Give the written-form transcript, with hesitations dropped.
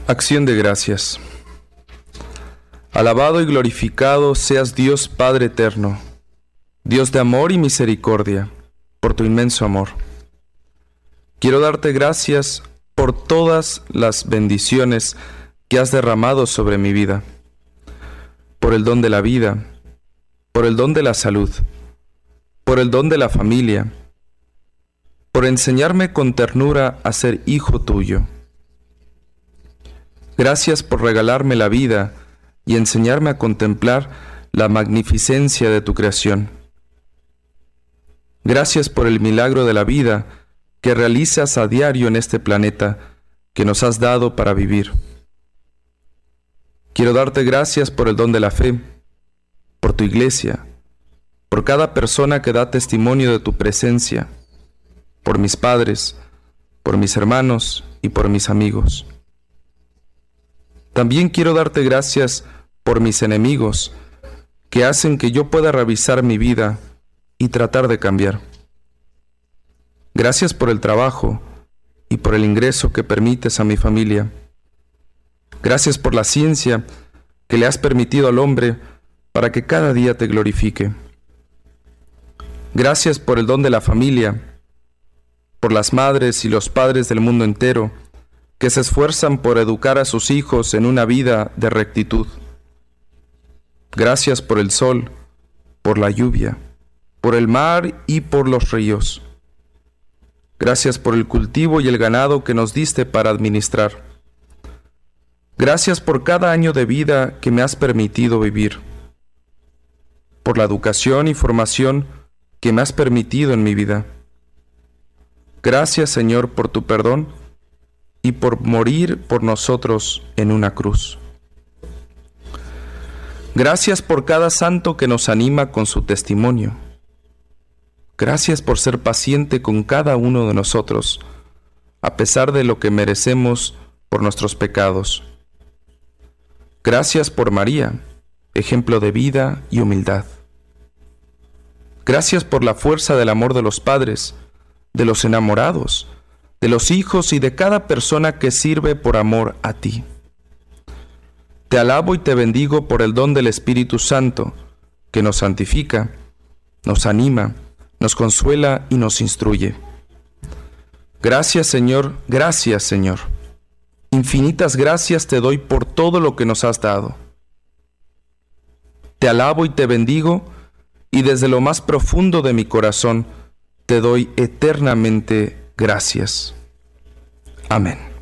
Acción de gracias. Alabado y glorificado seas Dios Padre eterno, Dios de amor y misericordia, por tu inmenso amor. Quiero darte gracias por todas las bendiciones que has derramado sobre mi vida, por el don de la vida, por el don de la salud, por el don de la familia, por enseñarme con ternura a ser hijo tuyo. Gracias por regalarme la vida y enseñarme a contemplar la magnificencia de tu creación. Gracias por el milagro de la vida que realizas a diario en este planeta que nos has dado para vivir. Quiero darte gracias por el don de la fe, por tu iglesia, por cada persona que da testimonio de tu presencia, por mis padres, por mis hermanos y por mis amigos. También quiero darte gracias por mis enemigos, que hacen que yo pueda revisar mi vida y tratar de cambiar. Gracias por el trabajo y por el ingreso que permites a mi familia. Gracias por la ciencia que le has permitido al hombre para que cada día te glorifique. Gracias por el don de la familia, por las madres y los padres del mundo entero, que se esfuerzan por educar a sus hijos en una vida de rectitud. Gracias por el sol, por la lluvia, por el mar y por los ríos. Gracias por el cultivo y el ganado que nos diste para administrar. Gracias por cada año de vida que me has permitido vivir, por la educación y formación que me has permitido en mi vida. Gracias, Señor, por tu perdón y por morir por nosotros en una cruz. Gracias por cada santo que nos anima con su testimonio. Gracias por ser paciente con cada uno de nosotros, a pesar de lo que merecemos por nuestros pecados. Gracias por María, ejemplo de vida y humildad. Gracias por la fuerza del amor de los padres, de los enamorados, de los hijos y de cada persona que sirve por amor a ti. Te alabo y te bendigo por el don del Espíritu Santo, que nos santifica, nos anima, nos consuela y nos instruye. Gracias, Señor, gracias, Señor. Infinitas gracias te doy por todo lo que nos has dado. Te alabo y te bendigo, y desde lo más profundo de mi corazón te doy eternamente gracias. Amén.